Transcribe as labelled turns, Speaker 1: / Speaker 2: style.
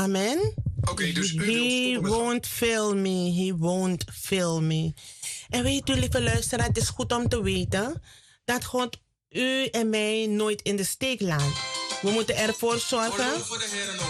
Speaker 1: Amen.
Speaker 2: Oké, dus u wilt
Speaker 1: He
Speaker 2: stoppen met
Speaker 1: won't fail me. He won't fail me. En weet u, lieve luisteraar, het is goed om te weten dat God u en mij nooit in de steek laat. We moeten ervoor zorgen